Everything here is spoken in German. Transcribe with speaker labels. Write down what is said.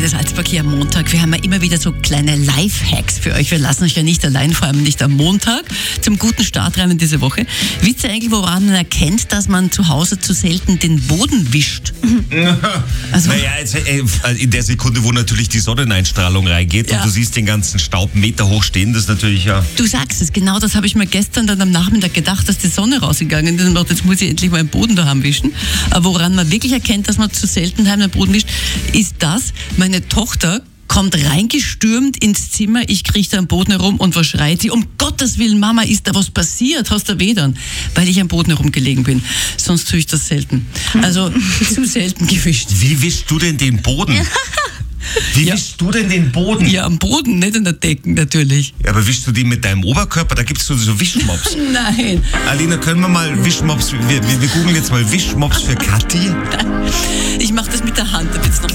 Speaker 1: Freunde des Salzburg hier am Montag. Wir haben ja immer wieder so kleine Life-Hacks für euch. Wir lassen euch ja nicht allein, vor allem nicht am Montag, zum guten Start rein in diese Woche. Wisst ihr eigentlich, woran man erkennt, dass man zu Hause zu selten den Boden wischt? Also,
Speaker 2: Naja, in der Sekunde, wo natürlich die Sonneneinstrahlung reingeht
Speaker 1: Ja.
Speaker 2: und du siehst den ganzen Staub Meter hoch stehen, das ist natürlich ja...
Speaker 1: du sagst es, genau das habe ich mir gestern dann am Nachmittag gedacht, dass die Sonne rausgegangen ist und dachte, jetzt muss ich endlich mal den Boden daheim wischen. Aber woran man wirklich erkennt, dass man zu selten daheim den Boden wischt, ist das, meine Tochter kommt reingestürmt ins Zimmer, ich kriege da am Boden herum und was schreit sie? Um Gottes Willen, Mama, ist da was passiert? Hast du weh dann? Weil ich am Boden herumgelegen bin. Sonst tue ich das selten. Also zu selten gewischt.
Speaker 2: Wie wischst du denn den Boden? Wie wischst du denn den Boden?
Speaker 1: Ja, am Boden, nicht in der Decke natürlich.
Speaker 2: Ja, aber wischst du den mit deinem Oberkörper? Da gibt es so Wischmops.
Speaker 1: Nein.
Speaker 2: Alina, können wir mal Wischmops, wir googeln jetzt mal Wischmops für Kathi.
Speaker 1: Ich mache das mit der Hand, da wird's noch